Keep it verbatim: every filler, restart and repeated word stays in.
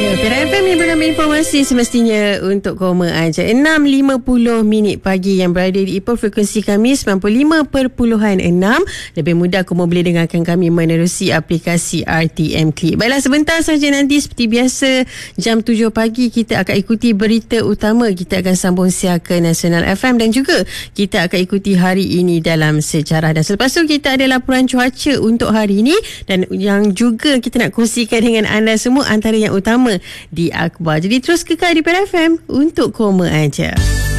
Ya, Perak F M ni berambil informasi semestinya untuk koma aja. enam lima puluh minit pagi yang berada di Ipoh, frekuensi kami sembilan puluh lima perpuluhan enam. Lebih mudah kamu boleh dengarkan kami menerusi aplikasi R T M Click. Baiklah, sebentar saja nanti seperti biasa jam tujuh pagi kita akan ikuti berita utama. Kita akan sambung siar ke Nasional F M dan juga kita akan ikuti hari ini dalam sejarah. Dan selepas tu kita ada laporan cuaca untuk hari ini dan yang juga kita nak kongsikan dengan anda semua antara yang utama di akhbar. Jadi terus kekal di Perak F M untuk koma aja.